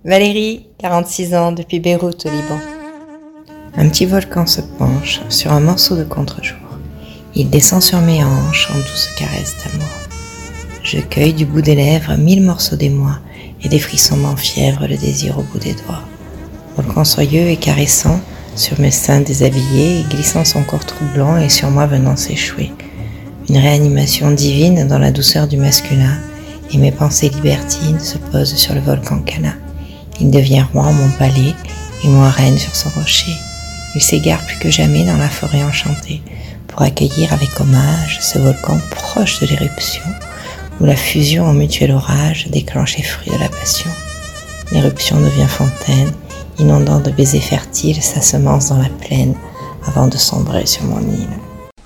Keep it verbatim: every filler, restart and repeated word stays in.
Valérie, quarante-six ans, depuis Beyrouth au Liban. Un petit volcan se penche sur un morceau de contre-jour. Il descend sur mes hanches en douce caresse d'amour. Je cueille du bout des lèvres mille morceaux d'émoi et des frissons m'enfièvrent le désir au bout des doigts. Volcan soyeux et caressant, sur mes seins déshabillés et glissant son corps troublant et sur moi venant s'échouer. Une réanimation divine dans la douceur du masculin et mes pensées libertines se posent sur le volcan câlin. Il devient roi en mon palais et moi reine sur son rocher. Il s'égare plus que jamais dans la forêt enchantée pour accueillir avec hommage ce volcan proche de l'éruption où la fusion en mutuel orage déclenche les fruits de la passion. L'éruption devient fontaine, inondant de baisers fertiles sa semence dans la plaine avant de sombrer sur mon île.